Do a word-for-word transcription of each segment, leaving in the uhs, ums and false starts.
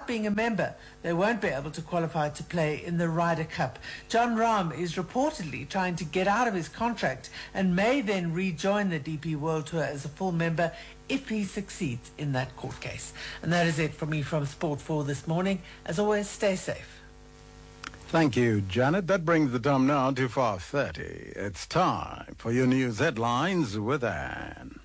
without being a member, they won't be able to qualify to play in the Ryder Cup. John Rahm is reportedly trying to get out of his contract and may then rejoin the D P World Tour as a full member if he succeeds in that court case. And that is it from me from Sport four this morning. As always, stay safe. Thank you, Janet. That brings the time now to five thirty. It's time for your news headlines with Anne.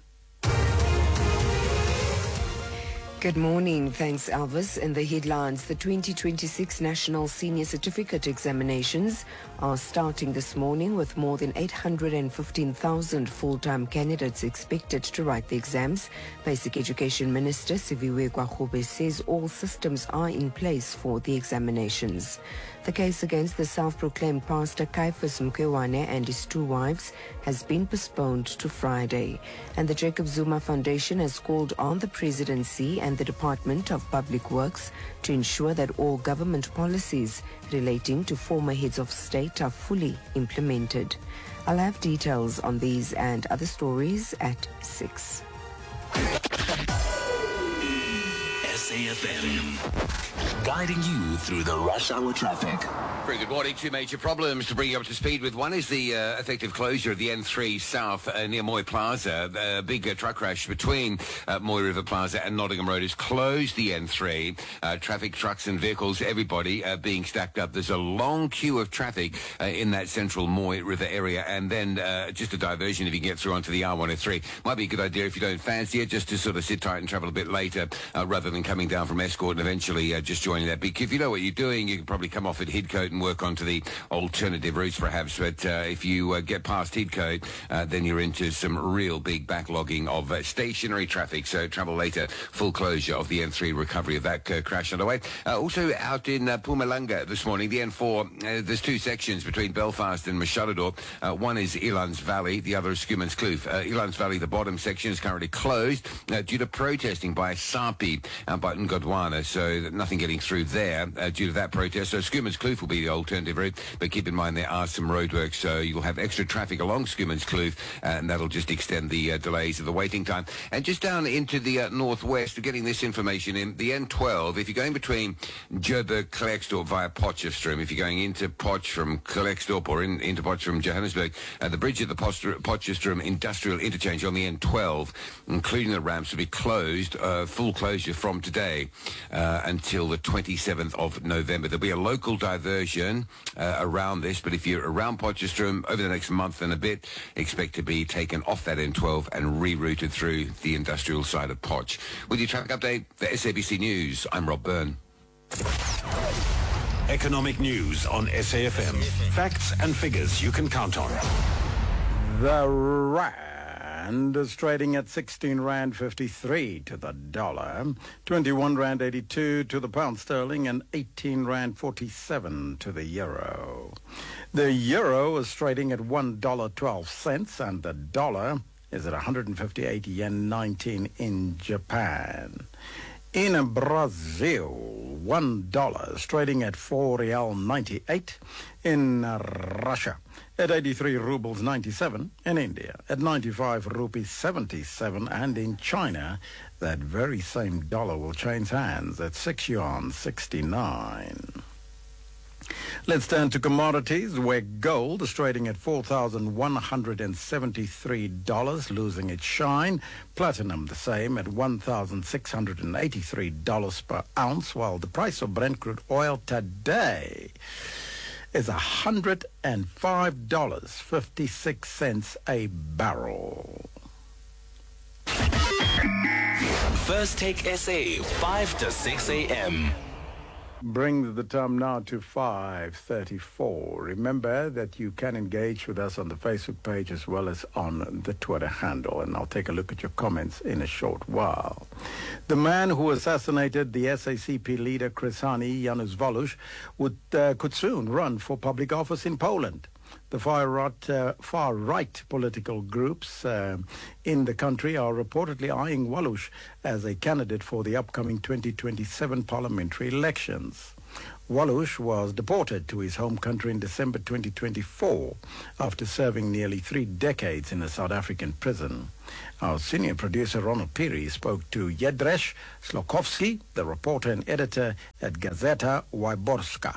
Good morning. Thanks, Elvis. In the headlines, the twenty twenty-six National Senior Certificate Examinations are starting this morning with more than eight hundred fifteen thousand full-time candidates expected to write the exams. Basic Education Minister Siviwe Gwahobe says all systems are in place for the examinations. The case against the self-proclaimed pastor Caiphus Mkewane and his two wives has been postponed to Friday. And the Jacob Zuma Foundation has called on the presidency and the Department of Public Works to ensure that all government policies relating to former heads of state are fully implemented. I'll have details on these and other stories at six. S A F M. Guiding you through the rush hour traffic. Very good morning. Two major problems to bring you up to speed with. One is the uh, effective closure of the N three South uh, near Moy Plaza. A uh, big uh, truck crash between uh, Moy River Plaza and Nottingham Road has closed the N three. Uh, traffic, trucks and vehicles, everybody uh, being stacked up. There's a long queue of traffic uh, in that central Moy River area, and then uh, just a diversion if you can get through onto the R one oh three. Might be a good idea if you don't fancy it, just to sort of sit tight and travel a bit later uh, rather than coming down from Escort and eventually uh, just joining that. Because if you know what you're doing, you can probably come off at Hidcote and work onto the alternative routes perhaps. But uh, if you uh, get past Hidcote, uh, then you're into some real big backlogging of uh, stationary traffic. So travel later, full closure of the N three, recovery of that uh, crash underway. Uh, also out in uh, Mpumalanga this morning, the N four, uh, there's two sections between Belfast and Mashadador. Uh, one is Elands Valley, the other is Skumans Kloof. Uh, Elands Valley, the bottom section, is currently closed uh, due to protesting by SAPI and by Ngodwana. So nothing getting through there uh, due to that protest. So Skumans Kloof will be the alternative route, but keep in mind there are some roadworks, so you'll have extra traffic along Skumans Kloof, and that'll just extend the uh, delays of the waiting time. And just down into the uh, northwest, we're getting this information in the N twelve. If you're going between Joburg, Klerksdorp via Potchefstroom, if you're going into Potch from Klerksdorp or in, into Potch from Johannesburg, uh, the bridge at the Potchefstroom Industrial Interchange on the N twelve, including the ramps, will be closed, uh, full closure from today uh, until the twenty-seventh of November. There'll be a local diversion uh, around this, but if you're around Potchefstroom over the next month and a bit, expect to be taken off that N twelve and rerouted through the industrial side of Potch. With your traffic update for S A B C News, I'm Rob Byrne. Economic news on S A F M. Facts and figures you can count on. The Rand is trading at sixteen rand fifty-three to the dollar, twenty-one rand eighty-two to the pound sterling, and eighteen rand forty-seven to the euro. The euro is trading at one dollar twelve cents, and the dollar is at one hundred fifty-eight yen nineteen in Japan. In Brazil, one dollar is trading at four real ninety-eight. In Russia, at eighty-three rubles ninety-seven. In India, at ninety-five rupees seventy-seven. And in China, that very same dollar will change hands at six yuan sixty-nine. Let's turn to commodities, where gold is trading at four thousand one hundred seventy-three dollars, losing its shine. Platinum the same at one thousand six hundred eighty-three dollars per ounce, while the price of Brent crude oil today is one hundred five dollars and fifty-six cents a barrel. First Take S A, five to six a.m. Brings the time now to five thirty-four. Remember that you can engage with us on the Facebook page as well as on the Twitter handle, and I'll take a look at your comments in a short while. The man who assassinated the S A C P leader Chris Hani, Janusz Wolusz, would, uh, could soon run for public office in Poland. The far-right, uh, far-right political groups uh, in the country are reportedly eyeing Wolusz as a candidate for the upcoming twenty twenty-seven parliamentary elections. Walush was deported to his home country in December twenty twenty-four after serving nearly three decades in a South African prison. Our senior producer Ronald Peary spoke to Jedrzej Slokowski, the reporter and editor at Gazeta Wyborska.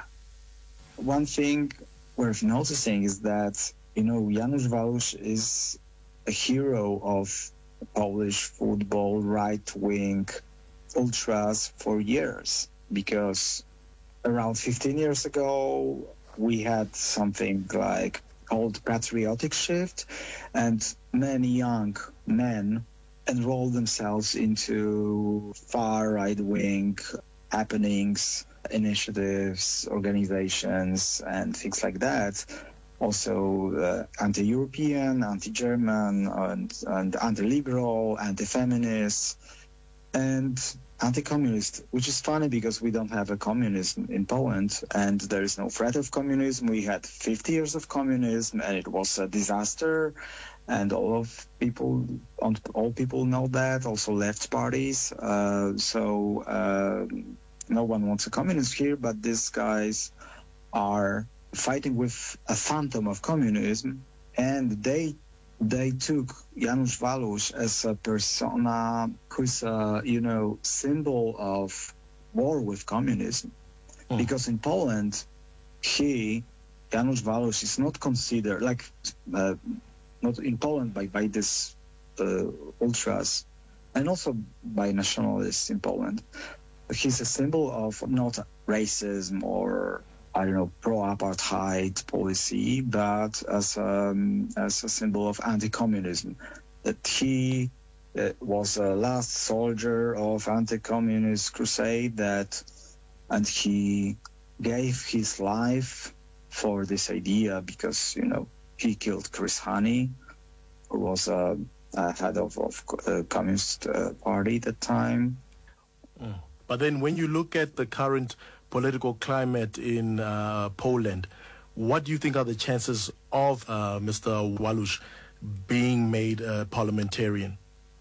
One thing worth noticing is that, you know, Janusz Walush is a hero of Polish football right-wing ultras for years, because around fifteen years ago we had something like called Patriotic Shift, and many young men enrolled themselves into far right-wing happenings, initiatives, organizations, and things like that. Also uh, anti-European, anti-German, and, and anti-liberal, anti-feminist, and anti-communist, which is funny because we don't have a communism in Poland, and there is no threat of communism. We had fifty years of communism, and it was a disaster, and all of people, all people know that, also left parties. Uh, so uh, no one wants a communist here, but these guys are fighting with a phantom of communism, and they they took Janusz Walush as a persona who's a, you know, symbol of war with communism. Mm. Because in Poland, he, Janusz Walush, is not considered, like, uh, not in Poland by, by this uh, ultras, and also by nationalists in Poland. He's a symbol of not racism or, I don't know, pro-apartheid policy, but as um, as a symbol of anti-communism. That he uh, was a last soldier of anti-communist crusade, that, and he gave his life for this idea because, you know, he killed Chris Hani, who was a, a head of, of a Communist uh, Party at the time. Mm. But then when you look at the current political climate in uh, Poland, what do you think are the chances of uh, Mister Walush being made a parliamentarian?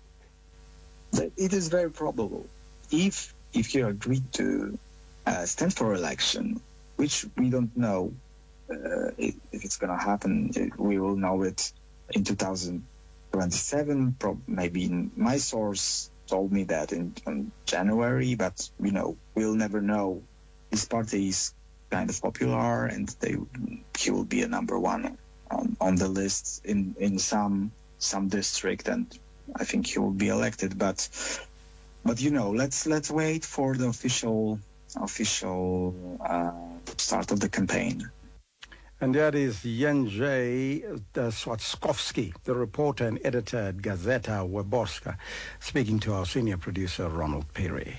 It is very probable. If if he agreed to uh, stand for election, which we don't know uh, if it's going to happen, we will know it in two thousand twenty-seven. Pro- maybe my source told me that in, in January, but, you know, we'll never know. His party is kind of popular, and they he will be a number one on, on the list in, in some some district, and I think he will be elected. But but you know, let's let's wait for the official official uh, start of the campaign. And that is Jędrzej Swatkowski, the reporter and editor at Gazeta Wyborska, speaking to our senior producer Ronald Peary.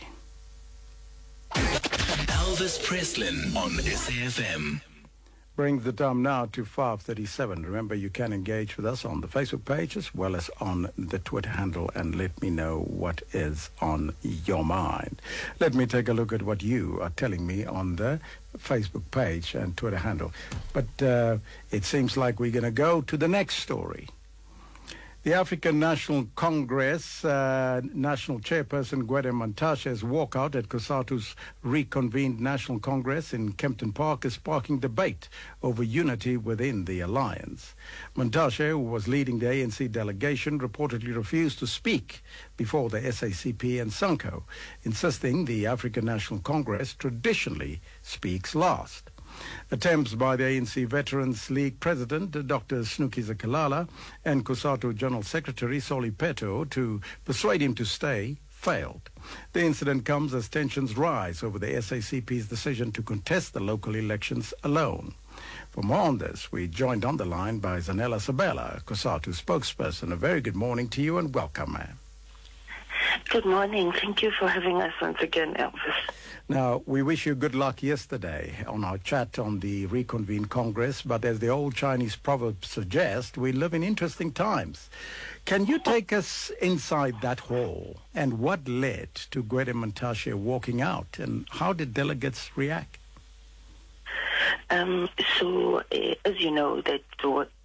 Elvis Preslin on S A F M. Brings the time now to five thirty-seven. Remember, you can engage with us on the Facebook page as well as on the Twitter handle, and let me know what is on your mind. Let me take a look at what you are telling me on the Facebook page and Twitter handle. But uh, it seems like we're going to go to the next story. The African National Congress uh, National Chairperson Gwede Mantashe's walkout at COSATU's reconvened National Congress in Kempton Park is sparking debate over unity within the alliance. Mantashe, who was leading the A N C delegation, reportedly refused to speak before the S A C P and SANCO, insisting the African National Congress traditionally speaks last. Attempts by the A N C Veterans League President, Doctor Snuki Zakalala, and COSATU General Secretary Soli Peto to persuade him to stay failed. The incident comes as tensions rise over the S A C P's decision to contest the local elections alone. For more on this, we joined on the line by Zanella Sabela, COSATU spokesperson. A very good morning to you and welcome, ma'am. Good morning. Thank you for having us once again, Elvis. Now, we wish you good luck yesterday on our chat on the reconvened Congress, but as the old Chinese proverb suggests, we live in interesting times. Can you take us inside that hall, and what led to Gwede Mantashe walking out, and how did delegates react? Um, so, uh, as you know, that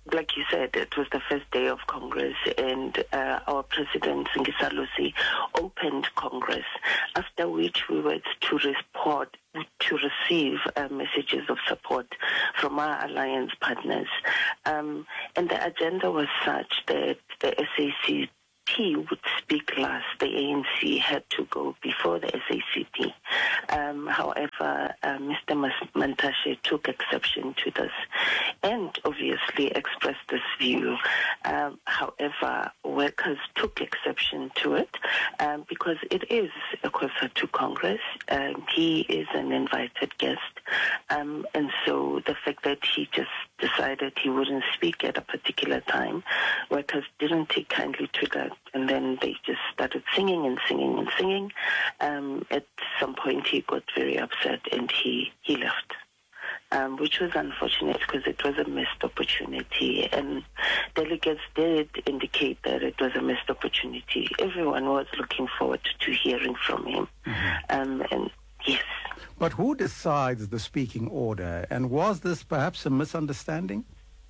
like you said, it was the first day of Congress, and uh, our President, Singisa Lusi, opened Congress, after which we were to report, to receive uh, messages of support from our alliance partners. Um, and the agenda was such that the S A C P would speak last. The A N C had to go before the S A C P. Um, however, uh, Mister Mantashe took exception to this and obviously expressed this view. Um, however, workers took exception to it um, because it is a COSATU Congress. Um, he is an invited guest. Um, and so the fact that he just decided he wouldn't speak at a particular time, workers didn't take kindly to that. And then they just started singing and singing and singing. Um, at some point, he got very upset and he, he left, um, which was unfortunate because it was a missed opportunity. And delegates did indicate that it was a missed opportunity. Everyone was looking forward to hearing from him. Mm-hmm. Um, and yes. But who decides the speaking order? And was this perhaps a misunderstanding?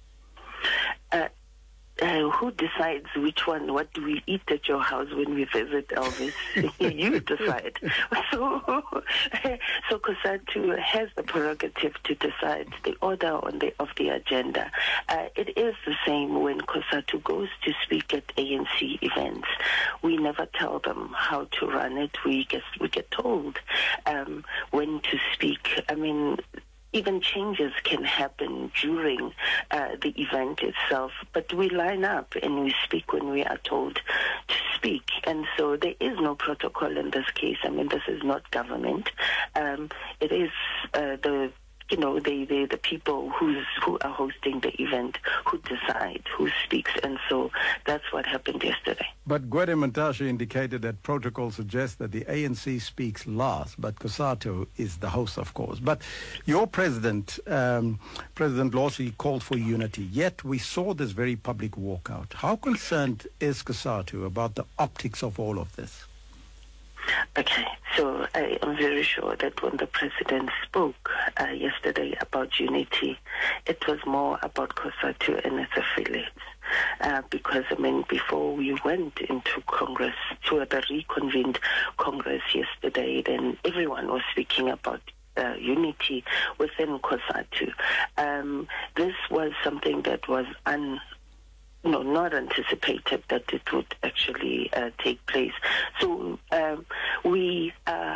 Uh, Uh, who decides which one? What do we eat at your house when we visit, Elvis? You decide. So, so COSATU has the prerogative to decide the order on the of the agenda. Uh, it is the same when COSATU goes to speak at A N C events. We never tell them how to run it. We get we get told um, when to speak. I mean, even changes can happen during uh, the event itself, but we line up and we speak when we are told to speak. And so there is no protocol in this case. I mean, this is not government. Um, it is uh, the you know, the, the, the people who's, who are hosting the event who decide who speaks. And so that's what happened yesterday. But Gwede Mantashe indicated that protocol suggests that the A N C speaks last, but COSATU is the host, of course. But your president, um, President Losi, called for unity, yet we saw this very public walkout. How concerned is COSATU about the optics of all of this? Okay, so I am very sure that when the president spoke uh, yesterday about unity, it was more about COSATU and its affiliates. Uh, because, I mean, before we went into Congress, to the reconvened Congress yesterday, then everyone was speaking about Uh, unity within COSATU. Um, this was something that was un. No, not anticipated that it would actually uh, take place. So um, we, uh,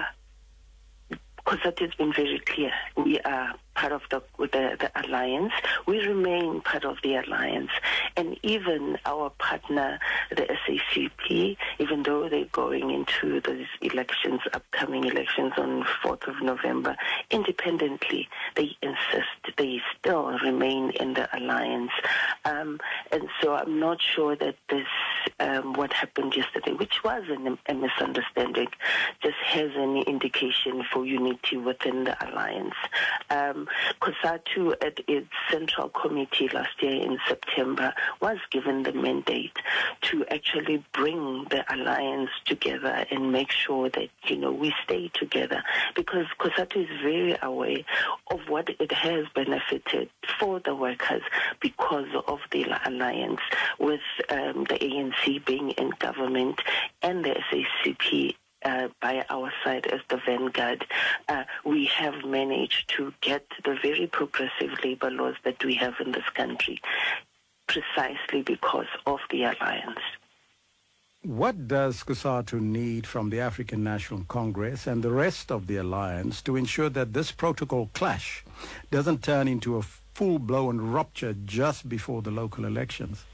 COSATU has been very clear. We are part of the, the the alliance. We remain part of the alliance. And even our partner, the S A C P, even though they're going into those elections, upcoming elections on fourth of November, independently, they insist they still remain in the alliance. Um, and so I'm not sure that this, um, what happened yesterday, which was an, a misunderstanding, just has any indication for unity within the alliance. Um, COSATU at its central committee last year in September was given the mandate to actually bring the alliance together and make sure that, you know, we stay together, because COSATU is very aware of what it has benefited for the workers because of the alliance, with um, the A N C being in government and the S A C P Uh, by our side as the vanguard. Uh, we have managed to get the very progressive labor laws that we have in this country precisely because of the alliance. What does COSATU need from the African National Congress and the rest of the alliance to ensure that this protocol clash doesn't turn into a full-blown rupture just before the local elections?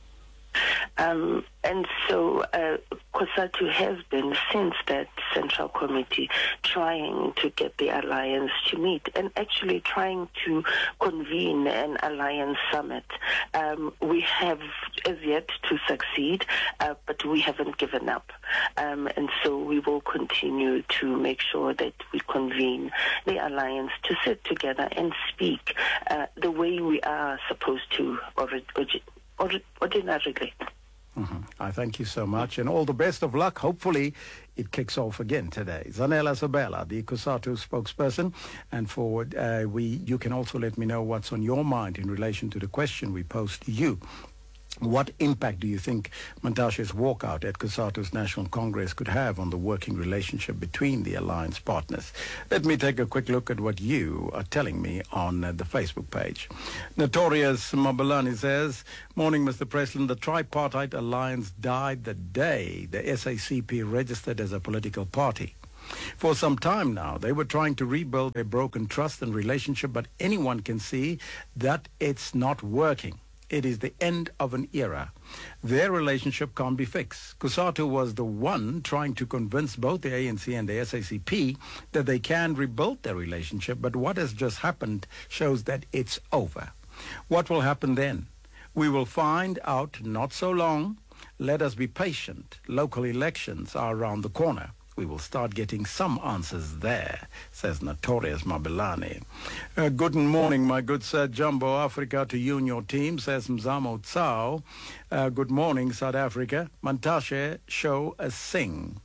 Um, and so uh, COSATU has been, since that central committee, trying to get the alliance to meet and actually trying to convene an alliance summit. Um, we have as yet to succeed, uh, but we haven't given up. Um, and so we will continue to make sure that we convene the alliance to sit together and speak uh, the way we are supposed to or, or, ordinarily. Mm-hmm. I thank you so much, and all the best of luck. Hopefully, it kicks off again today. Zanella Sabela, the COSATU spokesperson, and for uh, we, you can also let me know what's on your mind in relation to the question we posed to you. What impact do you think Mantashe's walkout at COSATU's National Congress could have on the working relationship between the alliance partners? Let me take a quick look at what you are telling me on uh, the Facebook page. Notorious Mabulani says, "Morning, Mister President. The tripartite alliance died the day the S A C P registered as a political party. For some time now, they were trying to rebuild their broken trust and relationship, but anyone can see that it's not working. It is the end of an era. Their relationship can't be fixed. COSATU was the one trying to convince both the A N C and the S A C P that they can rebuild their relationship, but what has just happened shows that it's over. What will happen then? We will find out not so long. Let us be patient. Local elections are around the corner. We will start getting some answers there," says Notorious Mabelani. Uh, good morning, my good sir. Jumbo Africa to you and your team, says Mzamo Tsao. Uh, good morning, South Africa. Mantashe, show us sing.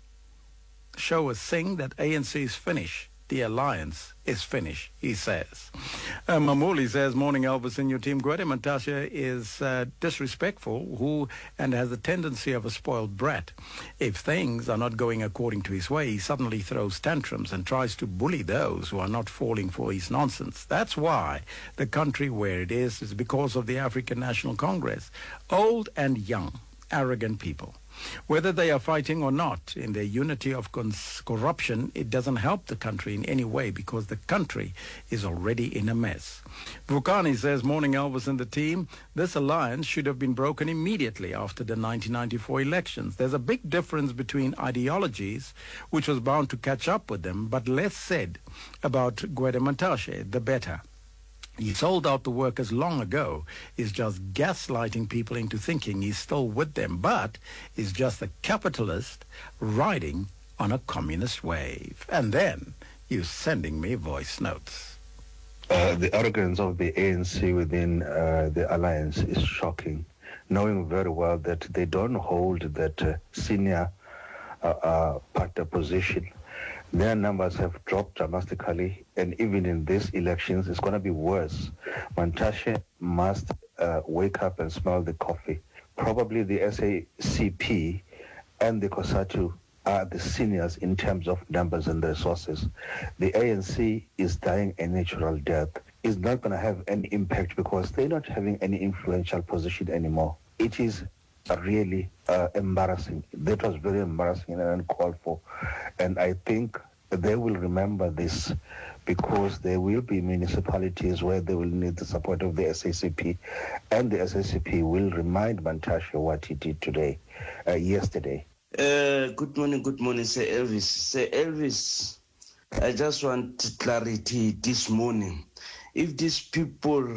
Show us sing that A N C is finished. The alliance is finished, he says. Uh, Mamuli says, "Morning, Elvis and your team. Gwede Mantashe is uh, disrespectful who and has a tendency of a spoiled brat. If things are not going according to his way, he suddenly throws tantrums and tries to bully those who are not falling for his nonsense. That's why the country where it is is because of the African National Congress. Old and young, arrogant people. Whether they are fighting or not, in their unity of cons- corruption, it doesn't help the country in any way because the country is already in a mess." Vukani says, "Morning, Elvis and the team. This alliance should have been broken immediately after the nineteen ninety-four elections. There's a big difference between ideologies, which was bound to catch up with them, but less said about Gwede Mantashe, the better. He sold out the workers long ago. He's just gaslighting people into thinking he's still with them, but is just a capitalist riding on a communist wave." And then you're sending me voice notes. Uh, the arrogance of the A N C within uh, the alliance is shocking, knowing very well that they don't hold that uh, senior uh, uh, party position. Their numbers have dropped dramatically, and even in these elections, it's going to be worse. Mantashe must uh, wake up and smell the coffee. Probably the S A C P and the COSATU are the seniors in terms of numbers and resources. The A N C is dying a natural death. It's not going to have any impact because they're not having any influential position anymore. It is really uh, embarrassing. That was very embarrassing and uncalled for. And I think they will remember this because there will be municipalities where they will need the support of the S A C P, and the S A C P will remind Mantashe what he did today, uh, yesterday. Uh, good morning, good morning, Sir Elvis. Sir Elvis, I just want clarity this morning. If these people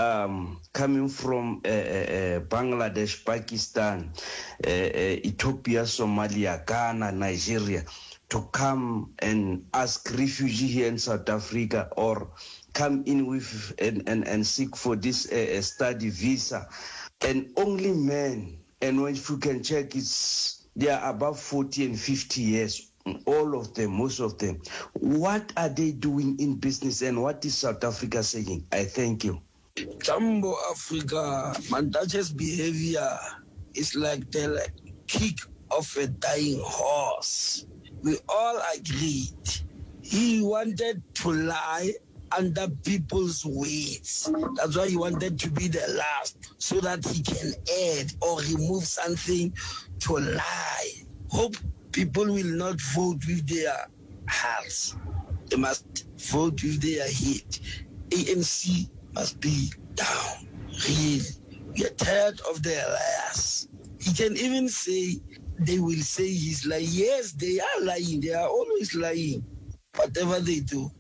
um, coming from uh, uh, Bangladesh, Pakistan, uh, uh, Ethiopia, Somalia, Ghana, Nigeria, to come and ask refugee here in South Africa or come in with and, and, and seek for this uh, study visa, and only men, and if you can check, it's they are above forty and fifty years. All of them, most of them. What are they doing in business, and what is South Africa saying? I thank you. Jumbo Africa, Mantashe's behavior is like the like, kick of a dying horse. We all agreed he wanted to lie under people's weights. That's why he wanted to be the last, so that he can add or remove something to lie. Hope people will not vote with their hearts. They must vote with their head. A N C must be down. Really. We are tired of their lies. He can even say, they will say he's lying. Yes, they are lying. They are always lying. Whatever they do.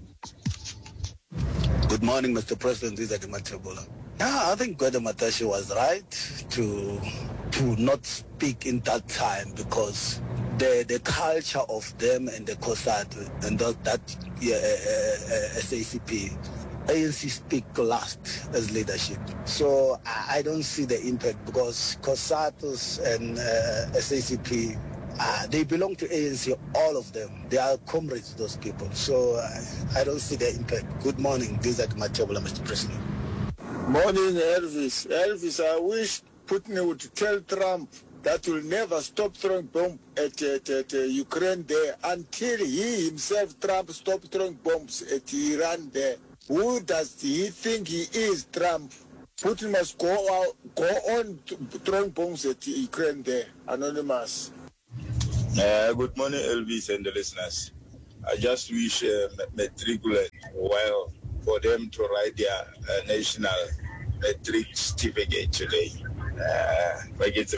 Good morning, Mister President. This is Adimatrebola. Yeah, I think Gwede Mantashe was right to to not speak in that time because the the culture of them and the COSATU and that, that yeah, uh, uh, S A C P, A N C speak last as leadership. So I, I don't see the impact because COSATU's and uh, S A C P, uh, they belong to A N C, all of them. They are comrades, those people. So uh, I don't see the impact. Good morning. This is Machabola, Mister President. Morning, Elvis. Elvis, I wish Putin would tell Trump that will never stop throwing bombs at, at, at uh, Ukraine there until he himself, Trump, stop throwing bombs at Iran there. Who does he think he is, Trump? Putin must go out, go on to, throwing bombs at Ukraine there. Anonymous. Uh, good morning, Elvis and the listeners. I just wish uh, matriculate well for them to write their uh, national matric certificate today. Thanks,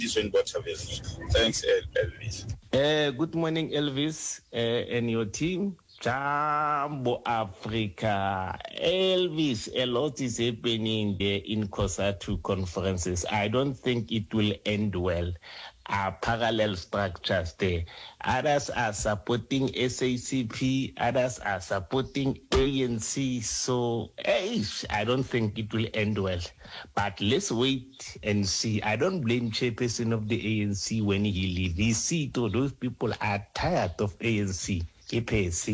Elvis. Uh, good morning, Elvis, uh, and your team. Jambo Africa. Elvis, a lot is happening there in COSATU conferences. I don't think it will end well. Are parallel structures there. Others are supporting S A C P, others are supporting A N C. So, eh, I don't think it will end well. But let's wait and see. I don't blame chairperson of the A N C when he leaves. He see to those people are tired of A N C. Good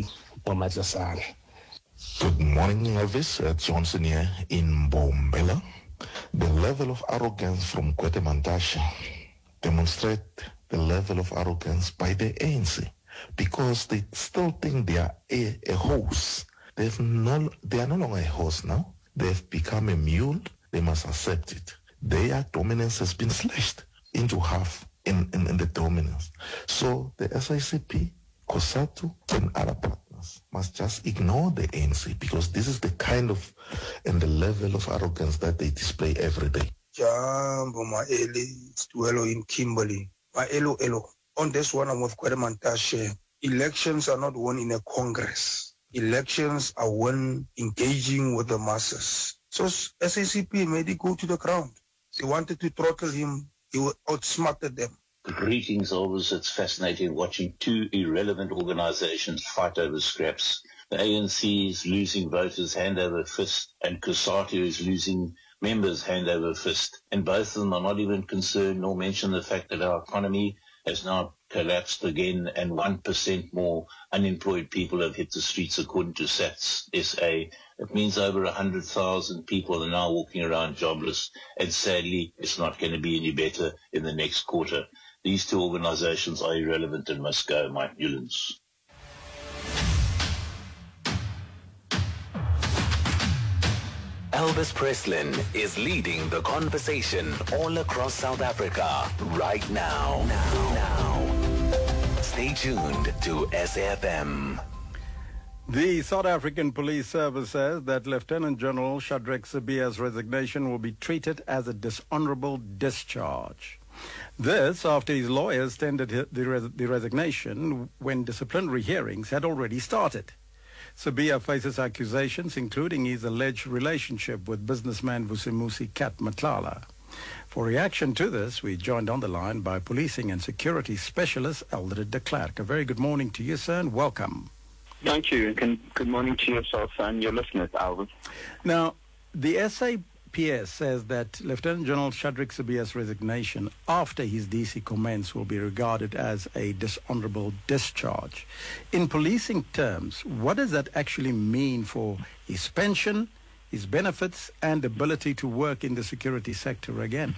morning, Elvis. Uh, Johnson here in Bombela. The level of arrogance from Kwete Mantashe demonstrate the level of arrogance by the A N C because they still think they are a, a horse. They've no, they are no longer a horse now. They've become a mule. They must accept it. Their dominance has been slashed into half in, in, in the dominance. So the S I C P, COSATU, and other partners must just ignore the A N C because this is the kind of and the level of arrogance that they display every day. Jambo Maeli, Stuelo in Kimberley. Maelo Elo. On this one, I'm with Kwete Mantashe. Elections are not won in a Congress. Elections are won engaging with the masses. So S A C P made it go to the ground. They wanted to throttle him. He outsmarted them. Greetings, always. It's fascinating watching two irrelevant organizations fight over scraps. The A N C is losing voters hand over fist, and COSATU is losing members hand over fist. And both of them are not even concerned nor mention the fact that our economy has now collapsed again and one percent more unemployed people have hit the streets according to SATS S A. It means over one hundred thousand people are now walking around jobless, and sadly it's not going to be any better in the next quarter. These two organizations are irrelevant and must go, my Newlands. Elvis Preslin is leading the conversation all across South Africa right now. Now. now. Stay tuned to S A F M. The South African Police Service says that Lieutenant General Shadrack Sibiya's resignation will be treated as a dishonorable discharge. This after his lawyers tendered the, res- the resignation when disciplinary hearings had already started. Sibiya faces accusations including his alleged relationship with businessman Vusimusi Kat Matlala. For reaction to this, we joined on the line by policing and security specialist Eldred de Klerk. A very good morning to you, sir, and welcome. Thank you. Good morning to yourself and your listeners, Alvin. Now, the S A P S says that Lieutenant General Shadrack Sibiya's resignation after his D C commence will be regarded as a dishonorable discharge. In policing terms, what does that actually mean for his pension, his benefits, and ability to work in the security sector again?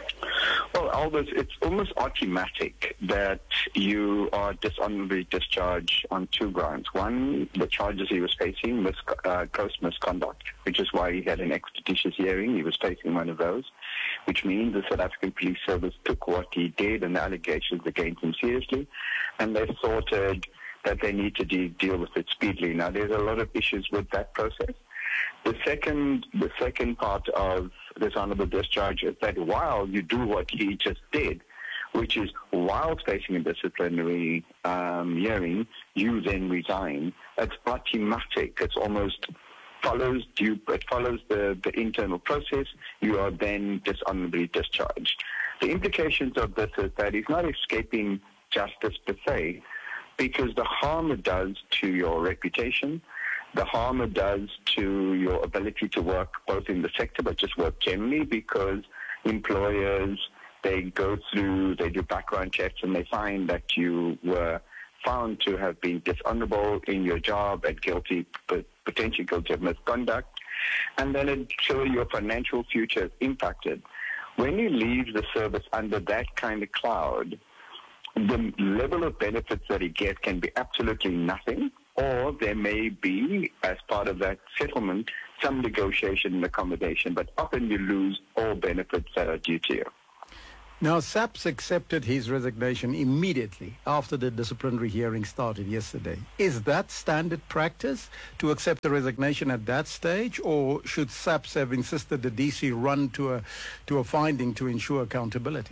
Well, Albert, it's almost automatic that you are dishonorably discharged on two grounds. One, the charges he was facing, mis- uh, gross misconduct, which is why he had an expeditious hearing. He was facing one of those, which means the South African Police Service took what he did and the allegations against him seriously, and they thought uh, that they need to de- deal with it speedily. Now, there's a lot of issues with that process. The second, the second part of this honorable discharge is that while you do what he just did, which is while facing a disciplinary um, hearing, you then resign. It's automatic. It's almost follows due. It follows the, the internal process. You are then dishonorably discharged. The implications of this is that he's not escaping justice per se, because the harm it does to your reputation the harm it does to your ability to work both in the sector but just work generally, because employers, they go through, they do background checks and they find that you were found to have been dishonorable in your job and guilty, potentially guilty of misconduct, and then it shows your financial future is impacted. When you leave the service under that kind of cloud, the level of benefits that you get can be absolutely nothing, or there may be, as part of that settlement, some negotiation and accommodation, but often you lose all benefits that are due to you. Now, SAPS accepted his resignation immediately after the disciplinary hearing started yesterday. Is that standard practice, to accept the resignation at that stage, or should SAPS have insisted the D C run to a to a finding to ensure accountability?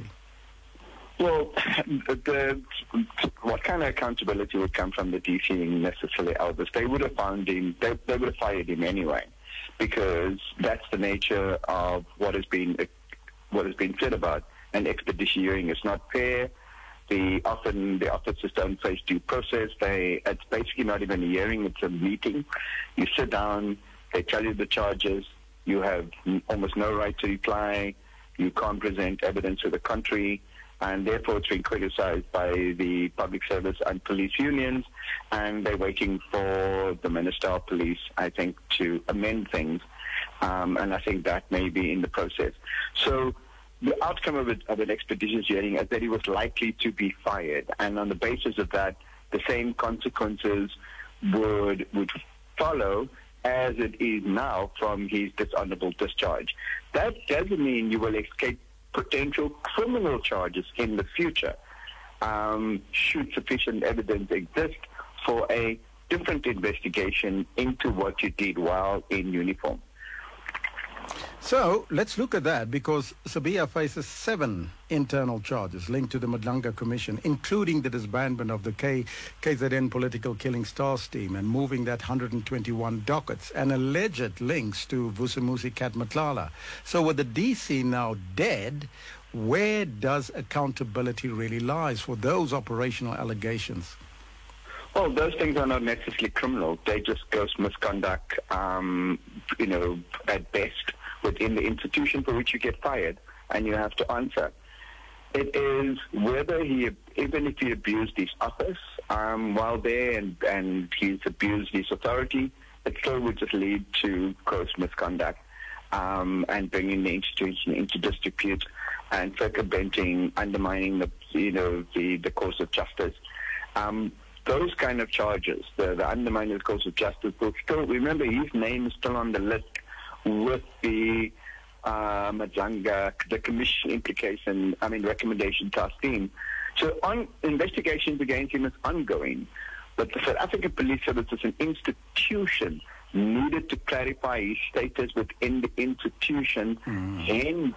Well, the, what kind of accountability would come from the D C necessarily, Elvis? They would have found him, they, they would have fired him anyway, because that's the nature of what has been what has been said about an expedition hearing. Is not fair. The often the officers don't face due process. They it's basically not even a hearing; it's a meeting. You sit down, they tell you the charges. You have almost no right to reply. You can't present evidence to the contrary, and therefore it's been criticized by the public service and police unions, and they're waiting for the Minister of Police, I think, to amend things, um, and I think that may be in the process. So the outcome of, it, of an expeditions hearing is that he was likely to be fired, and on the basis of that, the same consequences would would follow as it is now from his dishonorable discharge. That doesn't mean you will escape potential criminal charges in the future, um, should sufficient evidence exist for a different investigation into what you did while in uniform. So let's look at that, because Sibiya faces seven internal charges linked to the Madlanga Commission, including the disbandment of the K, KZN Political Killing Stars team and moving that one hundred twenty-one dockets and alleged links to Vusimuzi Cat Matlala. So with the D C now dead, where does accountability really lies for those operational allegations? Well, those things are not necessarily criminal. They just gross misconduct, um, you know, at best, within the institution for which you get fired, and you have to answer. It is whether he, even if he abused his office um, while there and, and he's abused his authority, it still would just lead to gross misconduct um, and bringing the institution into disrepute and circumventing, undermining the, you know, the, the course of justice. Um, those kind of charges, the, the undermining of the course of justice, will still, remember, his name is still on the list with the uh, Madlanga, the commission implication, I mean, recommendation task team. So on, investigations against him is ongoing, but the South African Police Service as an institution needed to clarify his status within the institution, mm. hence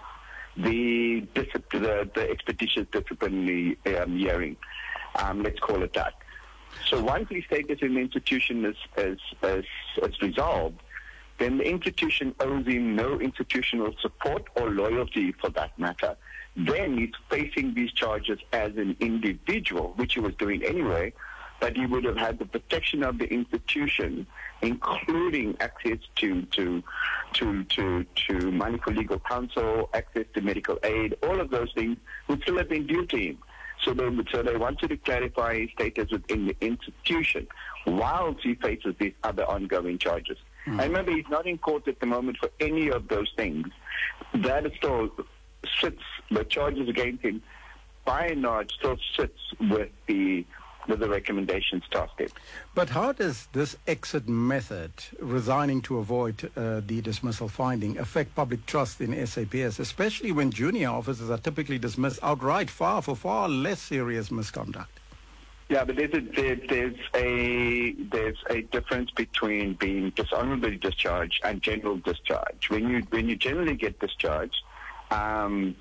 the, the, the expeditious disciplinary um, hearing. Um, let's call it that. So once his status in the institution is, is, is, is resolved, then the institution owes him no institutional support or loyalty for that matter. Then he's facing these charges as an individual, which he was doing anyway, but he would have had the protection of the institution, including access to to to to, to money for legal counsel, access to medical aid. All of those things would still have been due to him. So they, so they wanted to clarify his status within the institution whilst he faces these other ongoing charges. Mm. And remember, he's not in court at the moment for any of those things. That still sits, the charges against him, by and large, still sits with the with the recommendations task team. But how does this exit method, resigning to avoid uh, the dismissal finding, affect public trust in S A P S, especially when junior officers are typically dismissed outright far for far less serious misconduct? Yeah, but there's a, there, there's a there's a difference between being dishonorably discharged and general discharge. When you when you generally get discharged, um,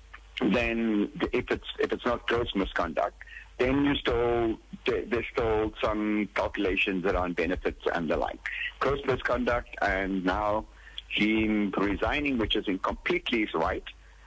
then if it's if it's not gross misconduct, then you still there's still some calculations around benefits and the like. Gross misconduct, and now him resigning, which is in completely his right,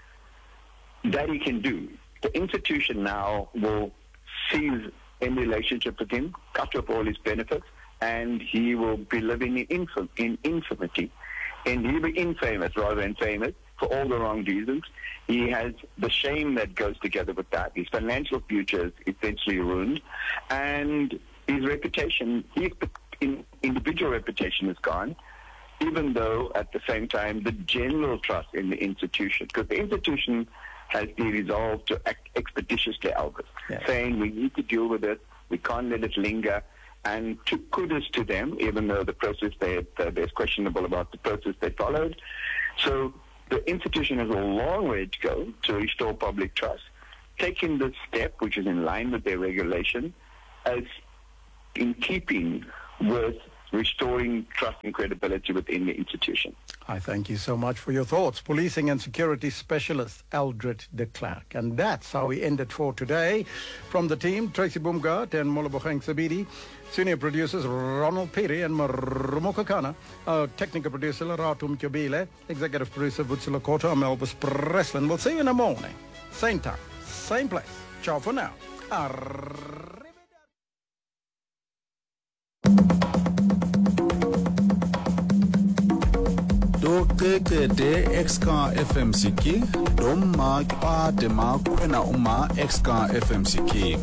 that he can do. The institution now will seize in relationship with him, cut off all his benefits, and he will be living in, infam- in infamy. And he'll be infamous rather than famous for all the wrong reasons. He has the shame that goes together with that. His financial future is essentially ruined, and his reputation, his in, individual reputation is gone, even though at the same time the general trust in the institution, because the institution has the resolve to act expeditiously, Elvis, yeah. saying we need to deal with it, we can't let it linger. And to kudos to them, even though the process they uh, there's questionable about the process they followed. So the institution has a long way to go to restore public trust. Taking this step, which is in line with their regulation, as in keeping with restoring trust and credibility within the institution. I thank you so much for your thoughts. Policing and Security Specialist Aldred de Klerk. And that's how we end it for today. From the team, Tracy Boomgaard and Molobogeng Sabidi, senior producers Ronald Piri and Marumo Kakana, our technical producer Lerato Mkobile, executive producer Vutsila Kota, I'm Elvis Preslin. We'll see you in the morning. Same time, same place. Ciao for now. Arr- Do keke de X-Car F M C K, do ma pa de ma kwena uma X-Car F M C K.